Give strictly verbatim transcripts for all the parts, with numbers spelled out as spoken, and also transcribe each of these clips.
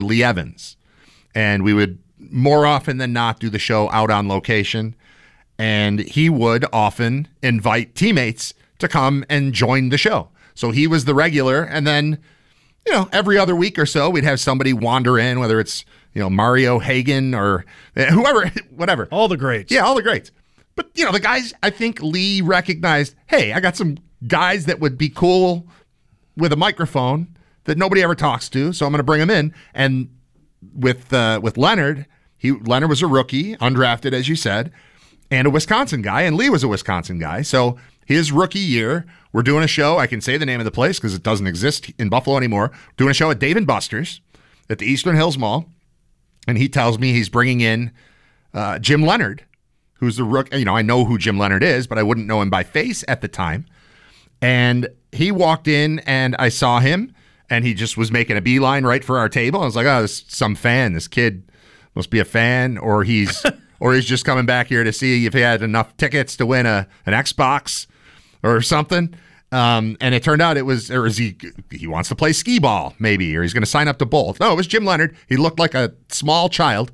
Lee Evans. And we would more often than not do the show out on location. And he would often invite teammates to come and join the show. So he was the regular. And then, you know, every other week or so, we'd have somebody wander in, whether it's, you know, Mario Hagan or whoever, whatever. All the greats. Yeah, all the greats. But, you know, the guys, I think Lee recognized, hey, I got some guys that would be cool with a microphone that nobody ever talks to, so I'm going to bring them in. And with uh, with Leonard, he Leonard was a rookie, undrafted, as you said, and a Wisconsin guy, and Lee was a Wisconsin guy. So his rookie year, we're doing a show. I can say the name of the place because it doesn't exist in Buffalo anymore. Doing a show at Dave and Buster's at the Eastern Hills Mall, and he tells me he's bringing in uh, Jim Leonard, who's the rookie. You know, I know who Jim Leonard is, but I wouldn't know him by face at the time. And he walked in, and I saw him, and he just was making a beeline right for our table. I was like, oh, this is some fan. This kid must be a fan, or he's or he's just coming back here to see if he had enough tickets to win a an Xbox or something. Um, and it turned out it was, or is he he wants to play skee ball, maybe, or he's going to sign up to both. No, it was Jim Leonard. He looked like a small child.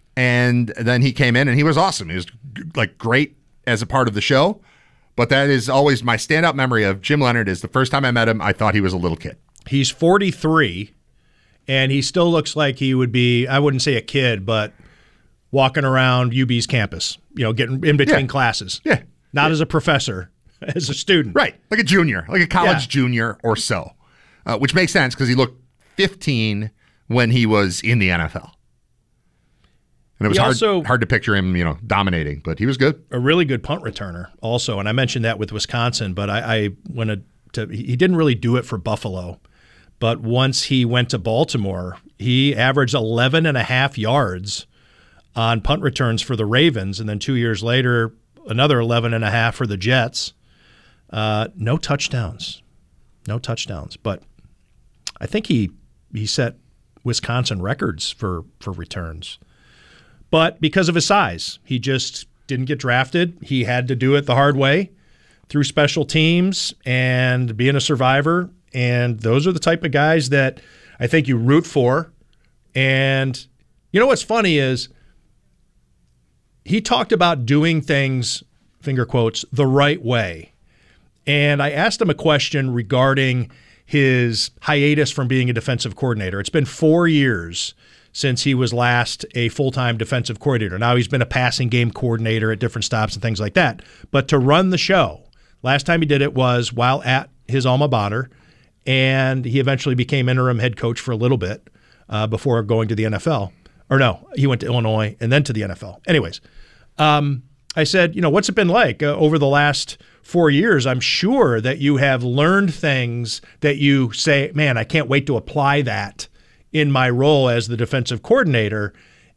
And then he came in, and he was awesome. He was like great as a part of the show. But that is always my standout memory of Jim Leonard. Is the first time I met him, I thought he was a little kid. He's forty-three, and he still looks like he would be, I wouldn't say a kid, but walking around U B's campus, you know, getting in between Yeah. classes. Yeah. Not Yeah. as a professor, as a student. Right, like a junior, like a college Yeah. junior or so, uh, which makes sense because he looked fifteen when he was in the N F L. And it was He hard, also- hard to picture him, you know, dominating, but he was good. A really good punt returner also, and I mentioned that with Wisconsin, but I, I went to, he didn't really do it for Buffalo. But once he went to Baltimore, he averaged eleven and a half yards on punt returns for the Ravens. And then two years later, another eleven and a half for the Jets. Uh, no touchdowns, no touchdowns. But I think he, he set Wisconsin records for, for returns. But because of his size, he just didn't get drafted. He had to do it the hard way through special teams and being a survivor. And those are the type of guys that I think you root for. And you know what's funny is he talked about doing things, finger quotes, the right way. And I asked him a question regarding his hiatus from being a defensive coordinator. It's been four years since he was last a full-time defensive coordinator. Now he's been a passing game coordinator at different stops and things like that. But to run the show, last time he did it was while at his alma mater, and he eventually became interim head coach for a little bit uh, before going to the N F L. Or no, he went to Illinois and then to the N F L. Anyways, um, I said, you know, what's it been like uh, over the last four years? I'm sure that you have learned things that you say, man, I can't wait to apply that in my role as the defensive coordinator.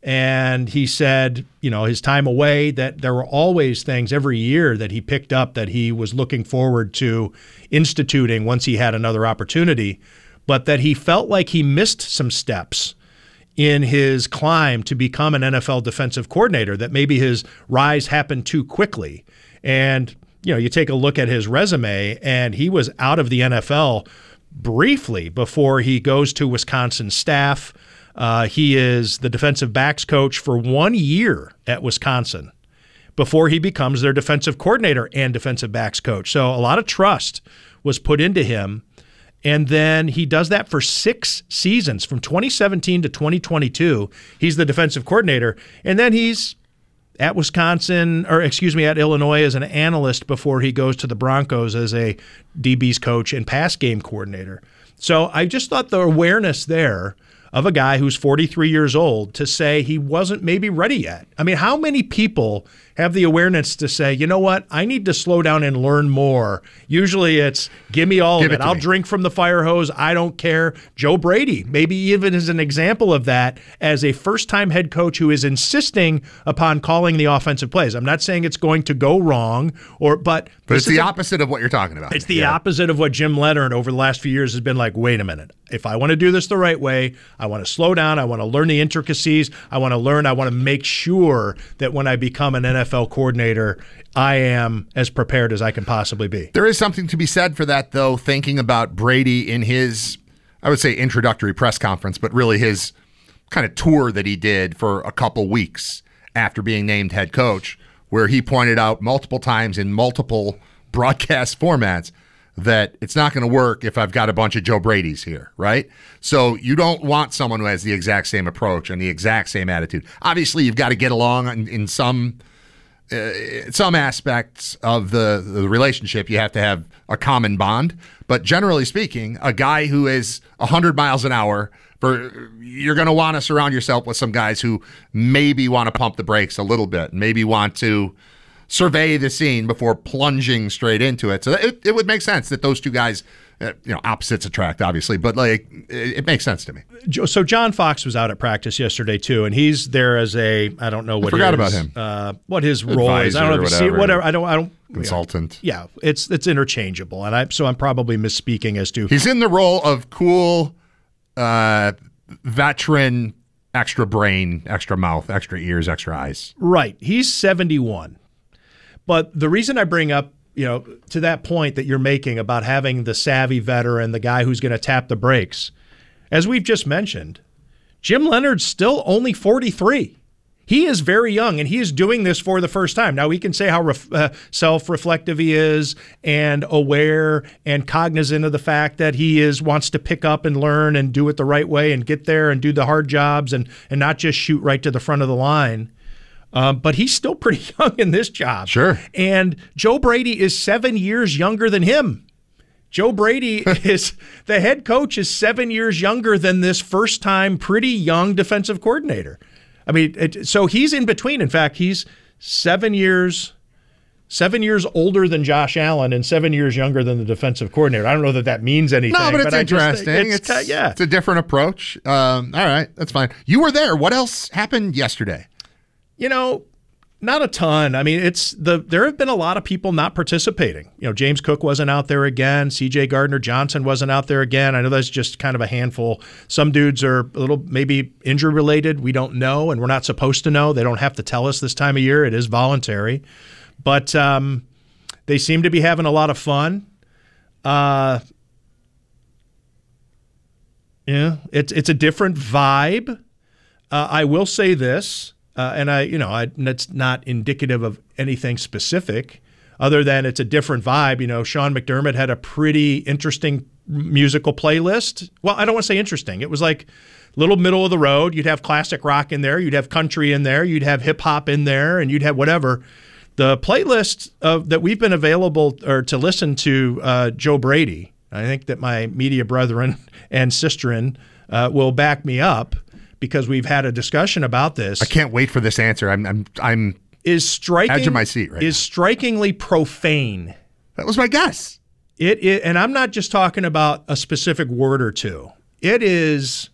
And he said, you know, his time away, that there were always things every year that he picked up that he was looking forward to instituting once he had another opportunity, but that he felt like he missed some steps in his climb to become an N F L defensive coordinator, that maybe his rise happened too quickly. And, you know, you take a look at his resume, and he was out of the N F L briefly before he goes to Wisconsin staff. Uh, he is the defensive backs coach for one year at Wisconsin before he becomes their defensive coordinator and defensive backs coach. So a lot of trust was put into him. And then he does that for six seasons, from twenty seventeen to twenty twenty-two. He's the defensive coordinator. And then he's at Wisconsin, or excuse me, at Illinois as an analyst before he goes to the Broncos as a D B's coach and pass game coordinator. So I just thought the awareness there of a guy who's forty-three years old to say he wasn't maybe ready yet. I mean, how many people have the awareness to say, you know what, I need to slow down and learn more? Usually it's, give me all Give of it it. to I'll me. drink from the fire hose. I don't care. Joe Brady, maybe even as an example of that, as a first-time head coach who is insisting upon calling the offensive plays. I'm not saying it's going to go wrong, or but, But this it's the is a- opposite of what you're talking about. It's the Yeah. opposite of what Jim Leonard over the last few years has been like, wait a minute. If I want to do this the right way, I want to slow down. I want to learn the intricacies. I want to learn. I want to make sure that when I become an N F L coordinator, I am as prepared as I can possibly be. There is something to be said for that, though, thinking about Brady in his, I would say, introductory press conference, but really his kind of tour that he did for a couple weeks after being named head coach, where he pointed out multiple times in multiple broadcast formats that it's not going to work if I've got a bunch of Joe Brady's here, right? So you don't want someone who has the exact same approach and the exact same attitude. Obviously, you've got to get along in, in some uh, some aspects of the, the relationship. You have to have a common bond. But generally speaking, a guy who is one hundred miles an hour, for you're going to want to surround yourself with some guys who maybe want to pump the brakes a little bit, maybe want to survey the scene before plunging straight into it. So it, it would make sense that those two guys, uh, you know, opposites attract, obviously, but like it, it makes sense to me. So John Fox was out at practice yesterday too, and he's there as a I don't know what I forgot his, about him. Uh, what his role is. I don't know if whatever. See, whatever. I don't. I don't. Consultant. Yeah, it's it's interchangeable, and I so I'm probably misspeaking as to he's in the role of cool, uh, veteran, extra brain, extra mouth, extra ears, extra eyes. Right. He's seventy-one. But the reason I bring up, you know, to that point that you're making about having the savvy veteran, the guy who's going to tap the brakes, as we've just mentioned, Jim Leonard's still only forty-three. He is very young, and he is doing this for the first time. Now, we can say how ref- uh, self-reflective he is and aware and cognizant of the fact that he is wants to pick up and learn and do it the right way and get there and do the hard jobs and, and not just shoot right to the front of the line. Um, but he's still pretty young in this job. Sure. And Joe Brady is seven years younger than him. Joe Brady is the head coach is seven years younger than this first-time, pretty young defensive coordinator. I mean, it, so he's in between. In fact, he's seven years, seven years older than Josh Allen and seven years younger than the defensive coordinator. I don't know that that means anything. No, but it's but interesting. It's, it's, yeah, it's a different approach. Um, all right, that's fine. You were there. What else happened yesterday? You know, not a ton. I mean, it's the there have been a lot of people not participating. You know, James Cook wasn't out there again. C J Gardner-Johnson wasn't out there again. I know that's just kind of a handful. Some dudes are a little maybe injury related. We don't know, and we're not supposed to know. They don't have to tell us this time of year. It is voluntary. But um, they seem to be having a lot of fun. Uh, yeah, it's it's a different vibe. Uh, I will say this. Uh, and I, you know, I, that's not indicative of anything specific, other than it's a different vibe. You know, Sean McDermott had a pretty interesting musical playlist. Well, I don't want to say interesting. It was like little middle of the road. You'd have classic rock in there, you'd have country in there, you'd have hip hop in there, and you'd have whatever. The playlist of that we've been available or to listen to uh, Joe Brady. I think that my media brethren and sisterin uh, will back me up, because we've had a discussion about this. I can't wait for this answer. I'm I'm I'm is striking edge of my seat right is now. strikingly profane. That was my guess. It, it and I'm not just talking about a specific word or two. It is.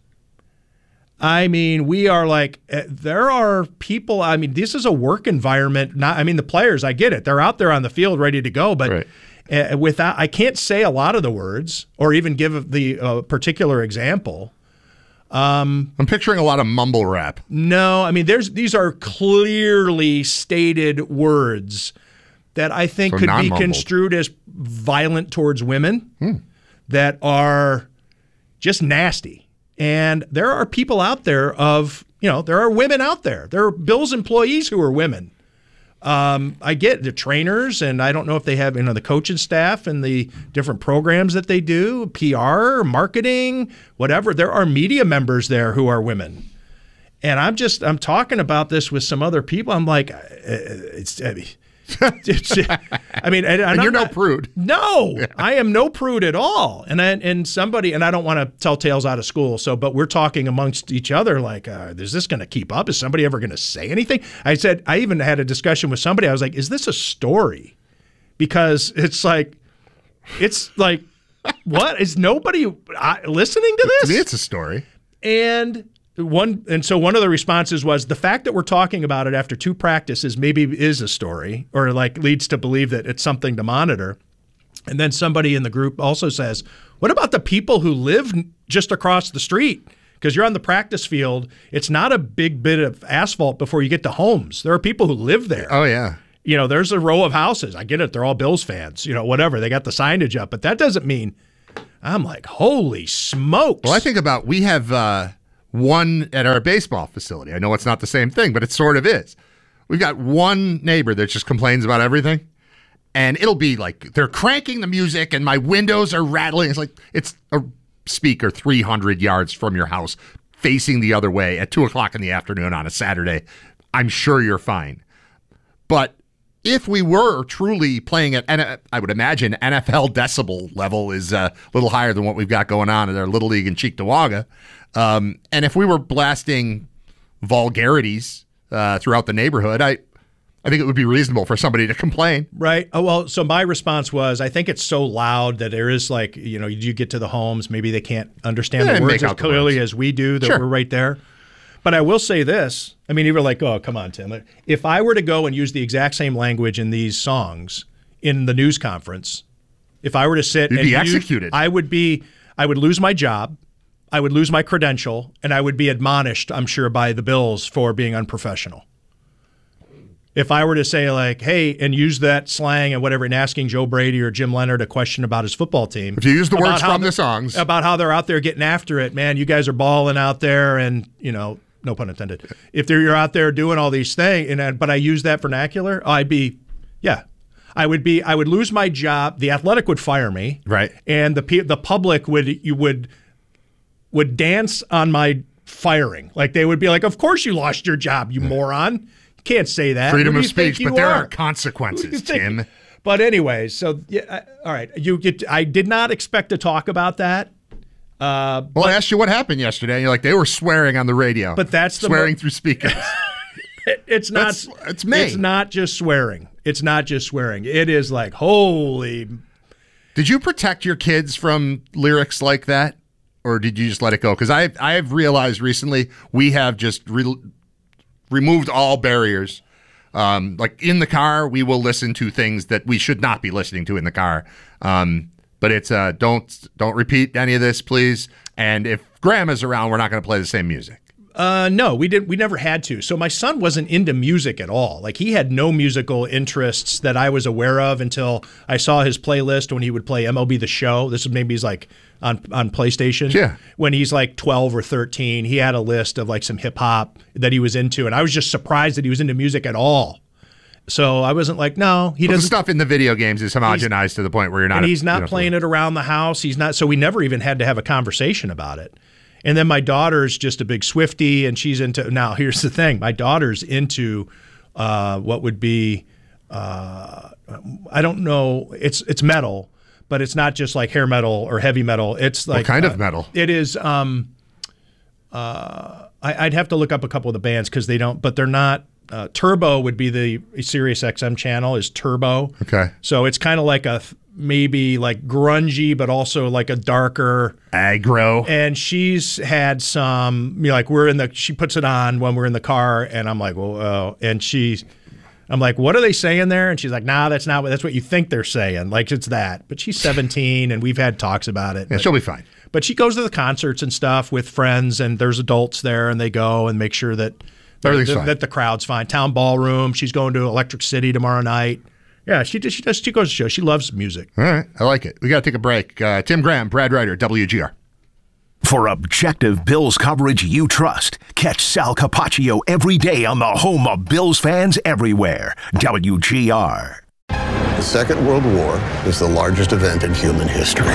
I mean, we are like there are people. I mean, this is a work environment. Not. I mean, the players. I get it. They're out there on the field ready to go, but. Right. Uh, without, I can't say a lot of the words or even give the uh, particular example. Um, I'm picturing a lot of mumble rap. No, I mean, there's these are clearly stated words that I think so could be non-mumbled. construed as violent towards women hmm. that are just nasty. And there are people out there of, you know, there are women out there. There are Bills employees who are women. Um, I get the trainers, and I don't know if they have, you know, the coaching staff and the different programs that they do, P R, marketing, whatever. There are media members there who are women. And I'm just, I'm talking about this with some other people. I'm like, uh, it's, I mean, it's, I mean, and, and you're not, no prude. No, yeah. I am no prude at all. And I, and somebody, and I don't want to tell tales out of school. So, but we're talking amongst each other like, uh, is this going to keep up? Is somebody ever going to say anything? I said, I even had a discussion with somebody. I was like, is this a story? Because it's like, it's like, what is nobody uh, listening to this? To me, it's a story. And One and so one of the responses was the fact that we're talking about it after two practices maybe is a story, or like leads to believe that it's something to monitor. And then somebody in the group also says, what about the people who live just across the street? Because you're on the practice field. It's not a big bit of asphalt before you get to homes. There are people who live there. Oh, yeah. You know, there's a row of houses. I get it. They're all Bills fans, you know, whatever. They got the signage up. But that doesn't mean I'm like, holy smokes. Well, I think about we have uh, – one at our baseball facility. I know it's not the same thing, but it sort of is. We've got one neighbor that just complains about everything. And it'll be like they're cranking the music and my windows are rattling. It's like it's a speaker three hundred yards from your house facing the other way at two o'clock in the afternoon on a Saturday. I'm sure you're fine. But if we were truly playing at, and I would imagine N F L decibel level is a little higher than what we've got going on in our Little League in Cheektowaga. Um, and if we were blasting vulgarities uh, throughout the neighborhood, I I think it would be reasonable for somebody to complain. Right. Oh, well, so my response was, I think it's so loud that there is like, you know, you get to the homes, maybe they can't understand yeah, the words as clearly as we do, that sure. we're right there. But I will say this. I mean, you were like, oh, come on, Tim. If I were to go and use the exact same language in these songs in the news conference, if I were to sit You'd and be use, executed. I would be, I would lose my job, I would lose my credential, and I would be admonished, I'm sure, by the Bills for being unprofessional. If I were to say, like, hey, and use that slang and whatever, and asking Joe Brady or Jim Leonard a question about his football team. If you use the words from the songs. About how they're out there getting after it, man, you guys are balling out there and, you know, no pun intended. If you're out there doing all these things, and but I use that vernacular, I'd be, yeah. I would be, I would lose my job. The Athletic would fire me. Right. And the the public would, you would, would dance on my firing. Like they would be like, of course you lost your job, you moron. Can't say that. Freedom of speech, but there are, are consequences, Tim. But anyway, so yeah, all right. You get. I did not expect to talk about that. Uh, well, but, I asked you what happened yesterday. And you're like, they were swearing on the radio. But that's the swearing mo- through speakers. it, it's not. That's, it's me. It's not just swearing. It's not just swearing. It is like holy. Did you protect your kids from lyrics like that, or did you just let it go? Because I I have realized recently we have just. Re- removed all barriers. Um, like in the car, we will listen to things that we should not be listening to in the car. Um, but it's uh, don't don't repeat any of this, please. And if Grandma's around, we're not going to play the same music. Uh, no, we didn't. We never had to. So my son wasn't into music at all. Like he had no musical interests that I was aware of until I saw his playlist when he would play M L B The Show. This was maybe he's like on on PlayStation. Yeah. When he's like twelve or thirteen, he had a list of like some hip hop that he was into, and I was just surprised that he was into music at all. So I wasn't like, no, he Well, doesn't. the stuff in the video games is homogenized to the point where you're not. And he's not you know, playing it around the house. He's not. So we never even had to have a conversation about it. And then my daughter's just a big Swiftie, and she's into. Now, here's the thing: my daughter's into uh, what would be, uh, I don't know. It's it's metal, but it's not just like hair metal or heavy metal. It's like what kind uh, of metal? It is. Um, uh, I, I'd have to look up a couple of the bands because they don't, but they're not. Uh, Turbo would be the Sirius X M channel. Is Turbo? Okay. So it's kind of like a. Maybe like grungy, but also like a darker aggro. And she's had some, you know, like we're in the, she puts it on when we're in the car, and I'm like, well, oh, and she's, I'm like, what are they saying there? And she's like, nah, that's not what, that's what you think they're saying. Like it's that. But she's seventeen, and we've had talks about it. Yeah, but, she'll be fine. But she goes to the concerts and stuff with friends, and there's adults there, and they go and make sure that Everything's that, fine. that the crowd's fine. Town Ballroom. She's going to Electric City tomorrow night. Yeah, she does. She does. She goes to show. She loves music. All right, I like it. We got to take a break. Uh, Tim Graham, Brad Ryder, W G R. For objective Bills coverage you trust, catch Sal Capaccio every day on the home of Bills fans everywhere. W G R. The Second World War is the largest event in human history.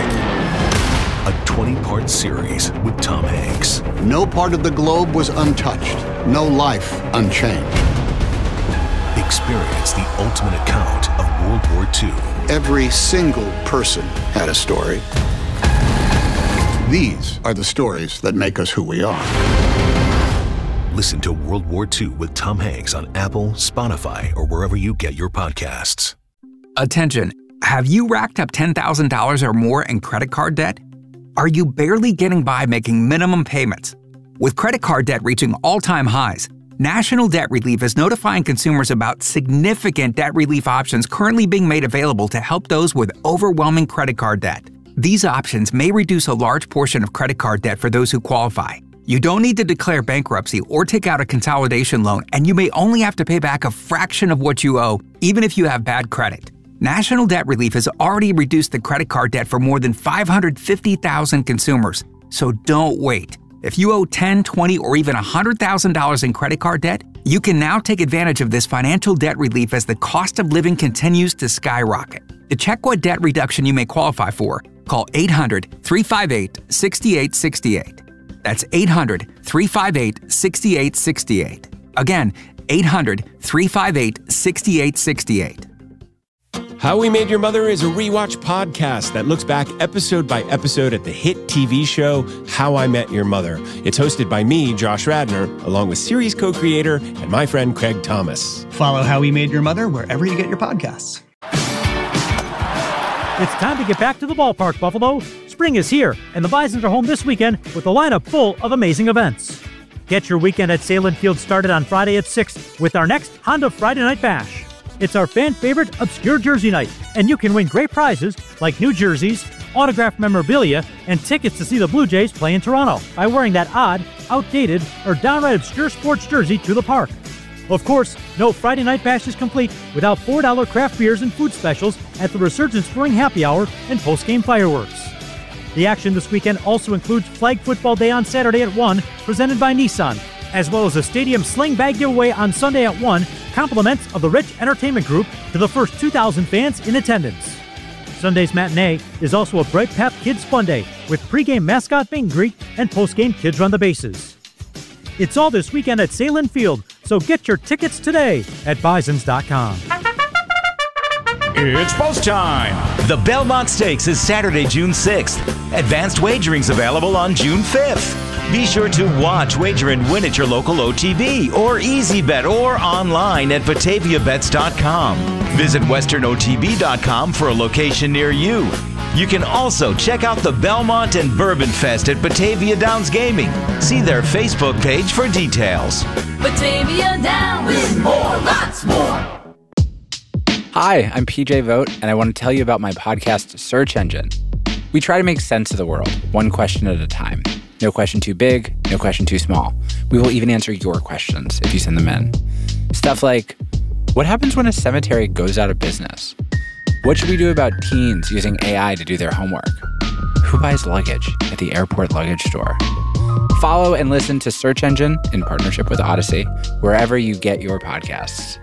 A twenty-part series with Tom Hanks. No part of the globe was untouched. No life unchanged. Experience the ultimate account of World War Two. Every single person had a story. These are the stories that make us who we are. Listen to World War Two with Tom Hanks on Apple, Spotify, or wherever you get your podcasts. Attention, have you racked up ten thousand dollars or more in credit card debt? Are you barely getting by making minimum payments? With credit card debt reaching all-time highs, National Debt Relief is notifying consumers about significant debt relief options currently being made available to help those with overwhelming credit card debt. These options may reduce a large portion of credit card debt for those who qualify. You don't need to declare bankruptcy or take out a consolidation loan, and you may only have to pay back a fraction of what you owe, even if you have bad credit. National Debt Relief has already reduced the credit card debt for more than five hundred fifty thousand consumers, so don't wait. If you owe ten, twenty, or even one hundred thousand dollars in credit card debt, you can now take advantage of this financial debt relief as the cost of living continues to skyrocket. To check what debt reduction you may qualify for, call eight hundred, three five eight, six eight six eight. That's eight hundred, three five eight, six eight six eight. Again, eight hundred, three five eight, six eight six eight. How We Made Your Mother is a rewatch podcast that looks back episode by episode at the hit T V show How I Met Your Mother. It's hosted by me, Josh Radnor, along with series co-creator and my friend Craig Thomas. Follow How We Made Your Mother wherever you get your podcasts. It's time to get back to the ballpark, Buffalo. Spring is here, and the Bisons are home this weekend with a lineup full of amazing events. Get your weekend at Salem Field started on Friday at six with our next Honda Friday Night Bash. It's our fan-favorite Obscure Jersey Night, and you can win great prizes like new jerseys, autographed memorabilia, and tickets to see the Blue Jays play in Toronto by wearing that odd, outdated, or downright obscure sports jersey to the park. Of course, no Friday Night Bash is complete without four dollar craft beers and food specials at the Resurgence Brewing Happy Hour and post-game fireworks. The action this weekend also includes Flag Football Day on Saturday at one, presented by Nissan, as well as a stadium sling bag giveaway on Sunday at one, compliments of the Rich Entertainment Group to the first two thousand fans in attendance. Sunday's matinee is also a Bright Pep Kids Fun Day with pregame mascot meet and greet and postgame Kids Run the Bases. It's all this weekend at Salem Field, so get your tickets today at bisons dot com. It's post time. The Belmont Stakes is Saturday, June sixth. Advanced wagering's available on June fifth. Be sure to watch, wager, and win at your local O T B or EasyBet or online at batavia bets dot com. Visit western o t b dot com for a location near you. You can also check out the Belmont and Bourbon Fest at Batavia Downs Gaming. See their Facebook page for details. Batavia Down with more, lots more. Hi, I'm P J Vogt, and I want to tell you about my podcast, Search Engine. We try to make sense of the world, one question at a time. No question too big, no question too small. We will even answer your questions if you send them in. Stuff like, what happens when a cemetery goes out of business? What should we do about teens using A I to do their homework? Who buys luggage at the airport luggage store? Follow and listen to Search Engine in partnership with Odyssey, wherever you get your podcasts.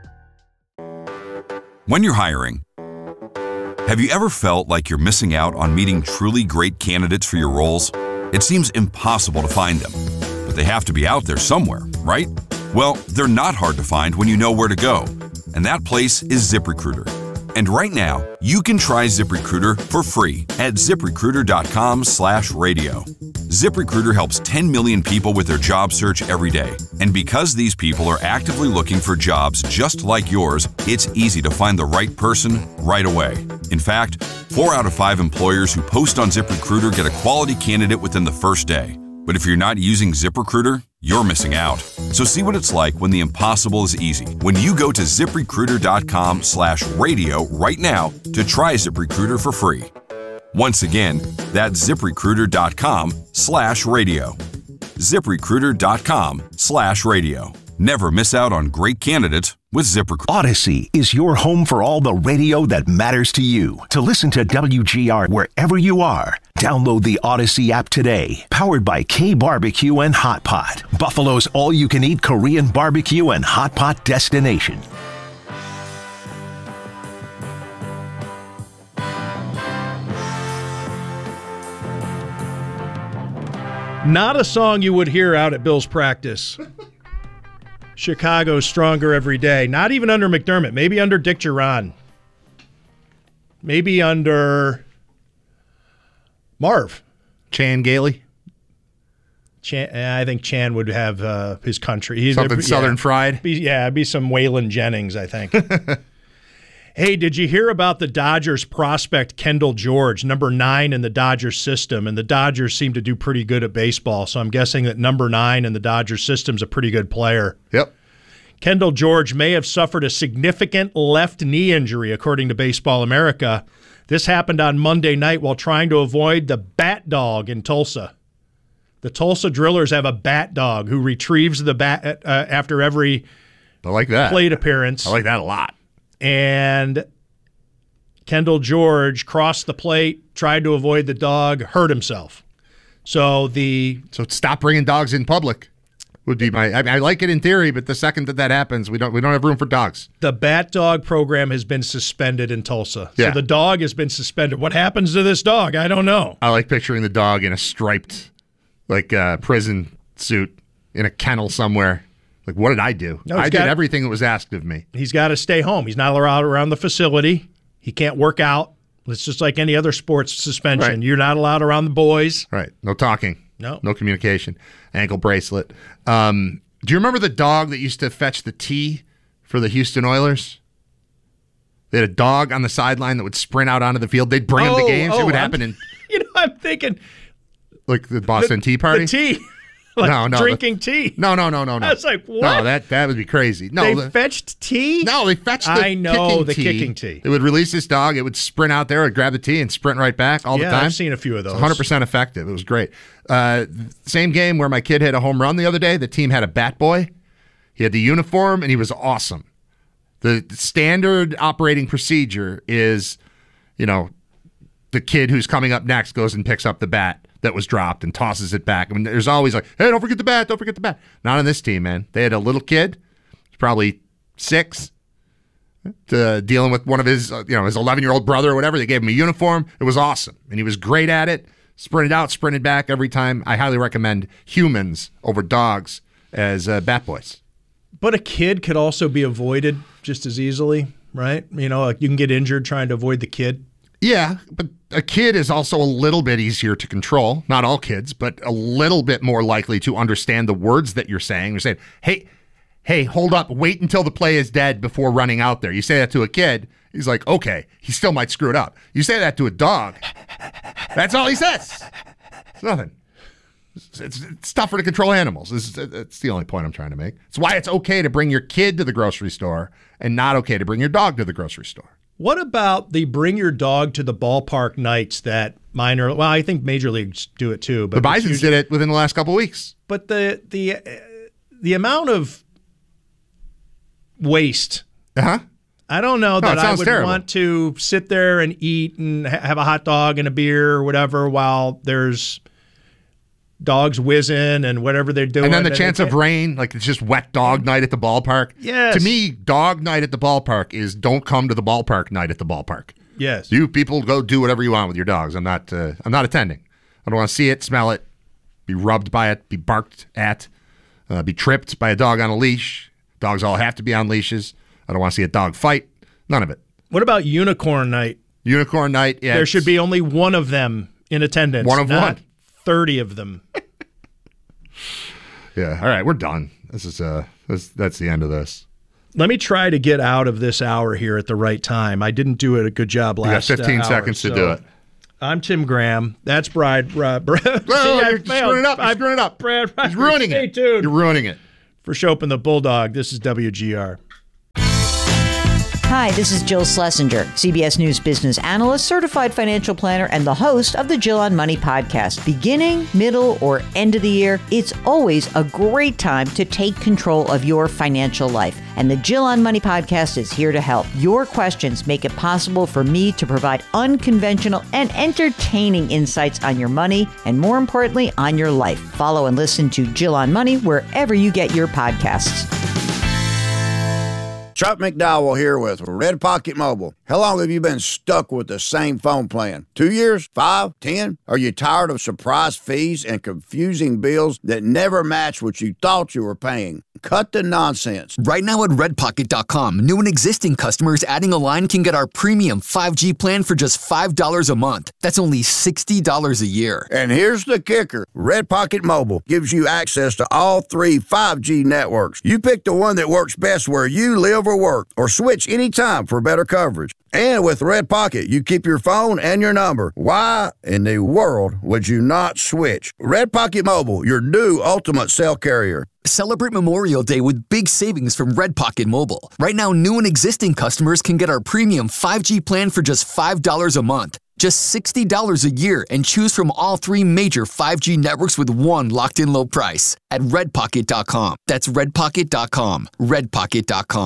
When you're hiring, have you ever felt like you're missing out on meeting truly great candidates for your roles? It seems impossible to find them, but they have to be out there somewhere, right? Well, they're not hard to find when you know where to go, and that place is ZipRecruiter. And right now, you can try ZipRecruiter for free at ZipRecruiter.com slash radio. ZipRecruiter helps ten million people with their job search every day. And because these people are actively looking for jobs just like yours, it's easy to find the right person right away. In fact, four out of five employers who post on ZipRecruiter get a quality candidate within the first day. But if you're not using ZipRecruiter, you're missing out. So see what it's like when the impossible is easy. When you go to ZipRecruiter.com slash radio right now to try ZipRecruiter for free. Once again, that's ZipRecruiter.com slash radio. ZipRecruiter.com slash radio. Never miss out on great candidates with ZipRecruiter. Odyssey is your home for all the radio that matters to you. To listen to W G R wherever you are, download the Odyssey app today. Powered by K Barbecue and Hot Pot, Buffalo's all-you-can-eat Korean barbecue and hot pot destination. Not a song you would hear out at Bill's practice. Chicago's stronger every day. Not even under McDermott. Maybe under Dick Duran. Maybe under Marv. Chan Gailey. Chan, I think Chan would have uh, his country. He'd, Something yeah, Southern fried. Be, yeah, it'd be some Waylon Jennings, I think. Hey, did you hear about the Dodgers prospect Kendall George, number nine in the Dodgers system? And the Dodgers seem to do pretty good at baseball, so I'm guessing that number nine in the Dodgers system is a pretty good player. Yep. Kendall George may have suffered a significant left knee injury, according to Baseball America. This happened on Monday night while trying to avoid the bat dog in Tulsa. The Tulsa Drillers have a bat dog who retrieves the bat uh, after every I like that. plate appearance. I like that a lot. And Kendall George crossed the plate, tried to avoid the dog, hurt himself. So the so stop bringing dogs in public would be my. I, mean, I like it in theory, but the second that that happens, we don't we don't have room for dogs. The Bat Dog program has been suspended in Tulsa. Yeah. So the dog has been suspended. What happens to this dog? I don't know. I like picturing the dog in a striped, like uh, prison suit in a kennel somewhere. Like, what did I do? No, I did got, everything that was asked of me. He's got to stay home. He's not allowed around the facility. He can't work out. It's just like any other sports suspension. Right. You're not allowed around the boys. Right. No talking. No. No communication. Ankle bracelet. Um, do you remember the dog that used to fetch the tea for the Houston Oilers? They had a dog on the sideline that would sprint out onto the field. They'd bring oh, him to games. Oh, it would I'm, happen in, you know, I'm thinking like the Boston the, Tea Party. The tea, like no, no, drinking the, tea. No, no, no, no, no. I was like, what? No, that that would be crazy. No, they the, fetched tea. No, they fetched. The I know kicking the tea. kicking tea. It would release this dog. It would sprint out there, would grab the tea, and sprint right back all yeah, the time. I've seen a few of those. It's one hundred percent effective. It was great. Uh, same game where my kid hit a home run the other day. The team had a bat boy. He had the uniform, and he was awesome. The standard operating procedure is, you know, the kid who's coming up next goes and picks up the bat that was dropped and tosses it back. I mean, there's always like, hey, don't forget the bat, don't forget the bat. Not on this team, man. They had a little kid, probably six, to dealing with one of his, uh, you know, his eleven-year-old brother or whatever. They gave him a uniform. It was awesome, and he was great at it. Sprinted out, sprinted back every time. I highly recommend humans over dogs as uh, bat boys. But a kid could also be avoided just as easily, right? You know, like you can get injured trying to avoid the kid. Yeah, but a kid is also a little bit easier to control. Not all kids, but a little bit more likely to understand the words that you're saying. You're saying, hey, hey, hold up, wait until the play is dead before running out there. You say that to a kid, he's like, okay, he still might screw it up. You say that to a dog, that's all he says. It's nothing. It's, it's, it's tougher to control animals. It's, it's the only point I'm trying to make. It's why it's okay to bring your kid to the grocery store and not okay to bring your dog to the grocery store. What about the bring your dog to the ballpark nights that minor, well, I think major leagues do it too. But the Bisons did it within the last couple of weeks. But the the uh, the amount of waste, uh-huh. I don't know no, that I would terrible. want to sit there and eat and ha- have a hot dog and a beer or whatever while there's dogs whizzing and whatever they're doing. And then the chance of rain, like it's just wet dog night at the ballpark. Yes. To me, dog night at the ballpark is don't come to the ballpark night at the ballpark. Yes. You people go do whatever you want with your dogs. I'm not uh, I'm not attending. I don't want to see it, smell it, be rubbed by it, be barked at, uh, be tripped by a dog on a leash. Dogs all have to be on leashes. I don't want to see a dog fight. None of it. What about unicorn night? Unicorn night, yeah. There should be only one of them in attendance. One of not one. thirty of them. Yeah. All right, we're done. This is uh, this, that's the end of this. Let me try to get out of this hour here at the right time. I didn't do it a good job last. You got fifteen uh, hour, seconds to so do it. I'm Tim Graham. That's Brad. Uh, Brad. Oh, See, you're screwing it up. You're screwing it up. Brad. He's ruining Stay it. tuned. You're ruining it. For Chopin the Bulldog, this is W G R. Hi, this is Jill Schlesinger, C B S News business analyst, certified financial planner, and the host of the Jill on Money podcast. Beginning, middle, or end of the year, it's always a great time to take control of your financial life. And the Jill on Money podcast is here to help. Your questions make it possible for me to provide unconventional and entertaining insights on your money, and more importantly, on your life. Follow and listen to Jill on Money wherever you get your podcasts. Chuck McDowell here with Red Pocket Mobile. How long have you been stuck with the same phone plan? Two years? Five? Ten? Are you tired of surprise fees and confusing bills that never match what you thought you were paying? Cut the nonsense. Right now at red pocket dot com, new and existing customers adding a line can get our premium five G plan for just five dollars a month. That's only sixty dollars a year. And here's the kicker. Red Pocket Mobile gives you access to all three five G networks. You pick the one that works best where you live or work, or switch anytime for better coverage. And with Red Pocket, you keep your phone and your number. Why in the world would you not switch? Red Pocket Mobile, your new ultimate cell carrier. Celebrate Memorial Day with big savings from Red Pocket Mobile. Right now, new and existing customers can get our premium five G plan for just five dollars a month. Just sixty dollars a year, and choose from all three major five G networks with one locked-in low price at red pocket dot com. That's red pocket dot com. red pocket dot com.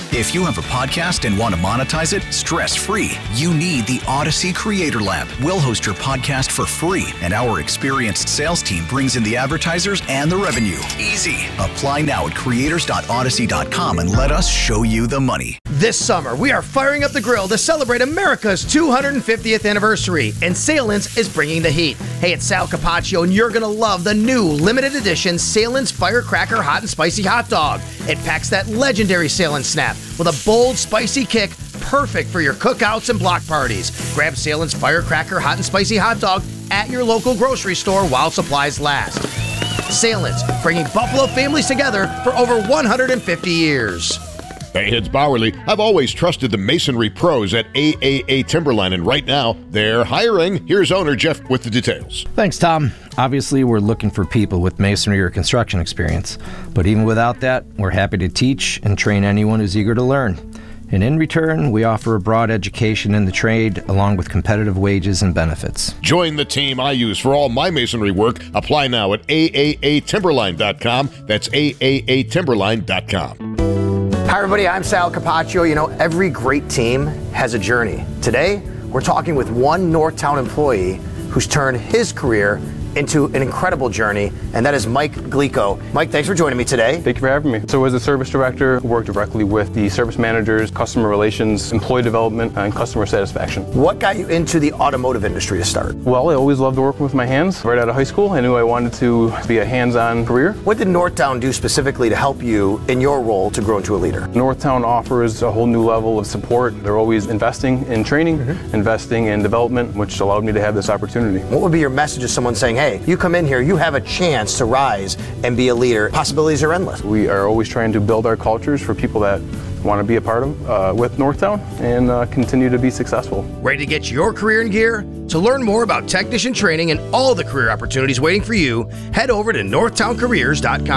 If you have a podcast and want to monetize it stress-free, you need the Odyssey Creator Lab. We'll host your podcast for free, and our experienced sales team brings in the advertisers and the revenue. Easy. Apply now at creators dot odyssey dot com and let us show you the money. This summer, we are firing up the grill to celebrate America's two hundred fiftieth anniversary, and Salem's is bringing the heat. Hey, it's Sal Capaccio, and you're going to love the new limited edition Salem's Firecracker Hot and Spicy Hot Dog. It packs that legendary Salem's snap with a bold, spicy kick, perfect for your cookouts and block parties. Grab Salem's Firecracker Hot and Spicy Hot Dog at your local grocery store while supplies last. Salem's, bringing Buffalo families together for over one hundred fifty years. Hey, it's Bowerly. I've always trusted the masonry pros at A A A Timberline, and right now, they're hiring. Here's owner Jeff with the details. Thanks, Tom. Obviously, we're looking for people with masonry or construction experience. But even without that, we're happy to teach and train anyone who's eager to learn. And in return, we offer a broad education in the trade, along with competitive wages and benefits. Join the team I use for all my masonry work. Apply now at A A A timberline dot com. That's A A A timberline dot com. Hi, everybody. I'm Sal Capaccio. You know, every great team has a journey. Today, we're talking with one Northtown employee who's turned his career into an incredible journey, and that is Mike Glico. Mike, thanks for joining me today. Thank you for having me. So as a service director, I work directly with the service managers, customer relations, employee development, and customer satisfaction. What got you into the automotive industry to start? Well, I always loved working with my hands. Right out of high school, I knew I wanted to be a hands-on career. What did Northtown do specifically to help you in your role to grow into a leader? Northtown offers a whole new level of support. They're always investing in training, mm-hmm. investing in development, which allowed me to have this opportunity. What would be your message to someone saying, hey, you come in here, you have a chance to rise and be a leader. Possibilities are endless. We are always trying to build our cultures for people that want to be a part of uh, with Northtown and uh, continue to be successful. Ready to get your career in gear? To learn more about technician training and all the career opportunities waiting for you, head over to northtown careers dot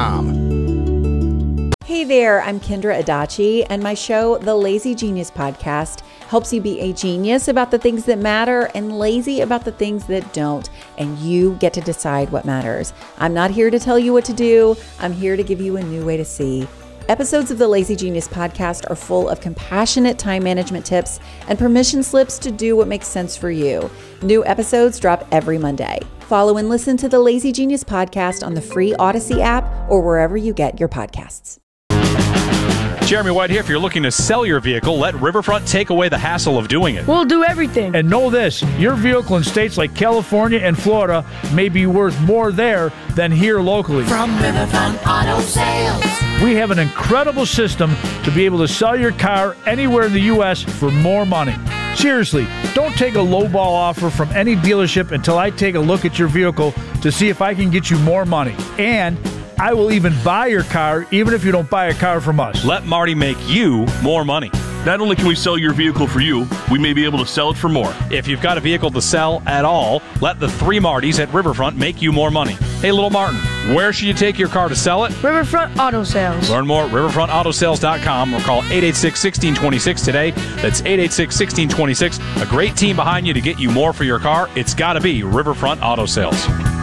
com. Hey there, I'm Kendra Adachi, and my show, The Lazy Genius Podcast, helps you be a genius about the things that matter and lazy about the things that don't, and you get to decide what matters. I'm not here to tell you what to do. I'm here to give you a new way to see. Episodes of the Lazy Genius Podcast are full of compassionate time management tips and permission slips to do what makes sense for you. New episodes drop every Monday. Follow and listen to the Lazy Genius Podcast on the free Odyssey app or wherever you get your podcasts. Jeremy White here. If you're looking to sell your vehicle, let Riverfront take away the hassle of doing it. We'll do everything. And know this, your vehicle in states like California and Florida may be worth more there than here locally. From Riverfront Auto Sales. We have an incredible system to be able to sell your car anywhere in the U S for more money. Seriously, don't take a lowball offer from any dealership until I take a look at your vehicle to see if I can get you more money. And I will even buy your car, even if you don't buy a car from us. Let Marty make you more money. Not only can we sell your vehicle for you, we may be able to sell it for more. If you've got a vehicle to sell at all, let the three Martys at Riverfront make you more money. Hey, little Martin, where should you take your car to sell it? Riverfront Auto Sales. Learn more at riverfront auto sales dot com or call eight eight six, one six two six today. That's eight eight six, one six two six. A great team behind you to get you more for your car. It's got to be Riverfront Auto Sales.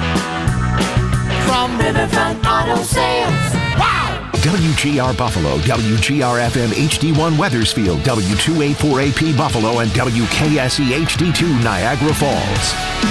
From Riverfront Auto Sales. Wow! W G R Buffalo, W G R F M H D one Weathersfield, W two eighty-four A P Buffalo, and W K S E H D two Niagara Falls.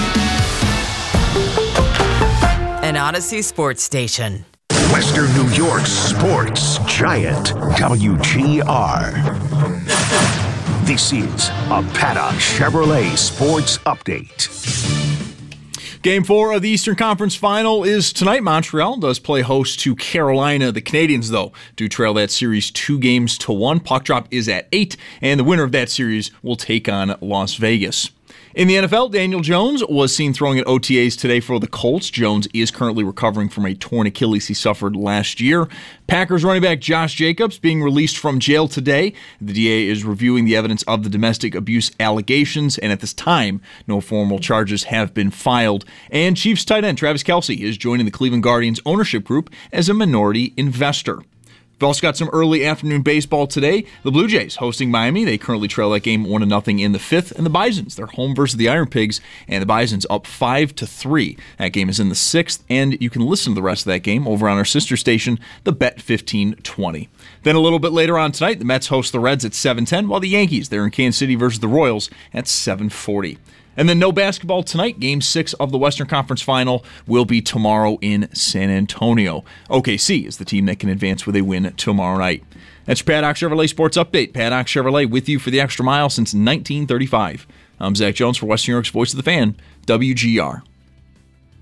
An Odyssey sports station. Western New York's sports giant, W G R. This is a Paddock Chevrolet Sports Update. Game four of the Eastern Conference Final is tonight. Montreal does play host to Carolina. The Canadians, though, do trail that series two games to one. Puck drop is at eight, and the winner of that series will take on Las Vegas. In the N F L, Daniel Jones was seen throwing at O T As today for the Colts. Jones is currently recovering from a torn Achilles he suffered last year. Packers running back Josh Jacobs being released from jail today. The D A is reviewing the evidence of the domestic abuse allegations, and at this time, no formal charges have been filed. And Chiefs tight end Travis Kelce is joining the Cleveland Guardians ownership group as a minority investor. We've also got some early afternoon baseball today. The Blue Jays hosting Miami. They currently trail that game one to nothing in the fifth. And the Bisons, they're home versus the Iron Pigs, and the Bisons up five to three. That game is in the sixth, and you can listen to the rest of that game over on our sister station, the Bet fifteen twenty. Then a little bit later on tonight, the Mets host the Reds at seven ten, while the Yankees, they're in Kansas City versus the Royals at seven forty. And then no basketball tonight. Game six of the Western Conference Final will be tomorrow in San Antonio. O K C is the team that can advance with a win tomorrow night. That's your Paddock Chevrolet Sports Update. Paddock Chevrolet with you for the extra mile since nineteen thirty-five. I'm Zach Jones for Western New York's Voice of the Fan, W G R.